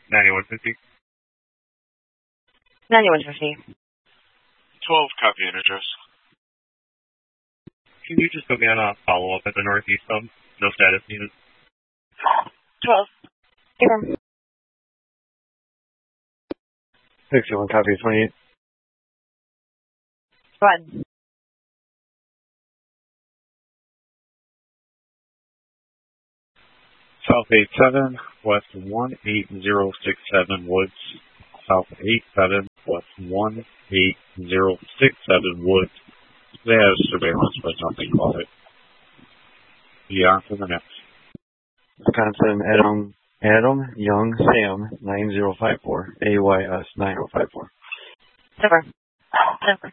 9150. 9150. 12, copy and address. Can you just put me on a follow-up at the Northeast Hub? No status needed. 12. Confirm. 61, copy 28. Go ahead. South 87, West 18067 Woods. South 87, West 18067 Woods. They have surveillance, but nothing called it. Be on to the next. Wisconsin, Adam Young Sam 9054, AYS 9054. Over.